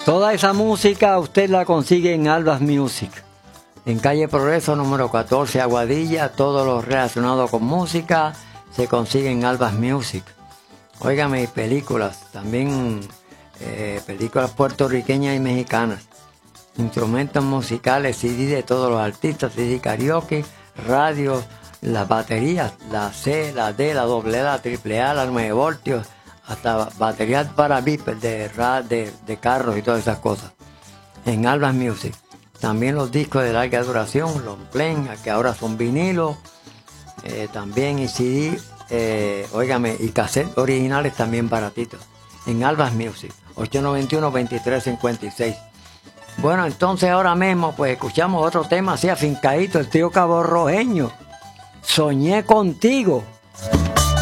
Toda esa música usted la consigue en Albas Music. En calle Progreso número 14, Aguadilla, todo lo relacionado con música se consigue en Albas Music. Óigame, películas, también películas puertorriqueñas y mexicanas. Instrumentos musicales, CD de todos los artistas, CD karaoke, radio, las baterías, la C, la D, la AA, la AAA, la 9 voltios, hasta baterías para beeper de carros y todas esas cosas. En Albas Music. También los discos de larga duración, los play, que ahora son vinilos, también y CD, óigame, y cassette originales también baratitos. En Albas Music, 891-2356. Bueno, entonces ahora mismo pues escuchamos otro tema así afincadito, el tío Cabo Rojeño. Soñé contigo.